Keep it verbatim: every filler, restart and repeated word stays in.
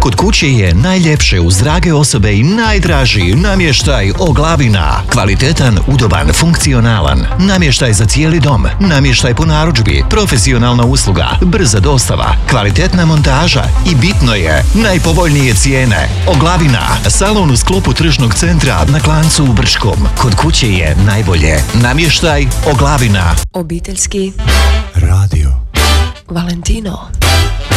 Kod kuće je najljepše uz drage osobe i najdraži namještaj Oglavina. Kvalitetan, udoban, funkcionalan. Namještaj za cijeli dom. Namještaj po narudžbi. Profesionalna usluga. Brza dostava. Kvalitetna montaža. I bitno je, najpovoljnije cijene. Oglavina. Salon u sklopu tržnog centra na Klancu u Brčkom. Kod kuće je najbolje. Namještaj Oglavina. Obiteljski radio Valentino.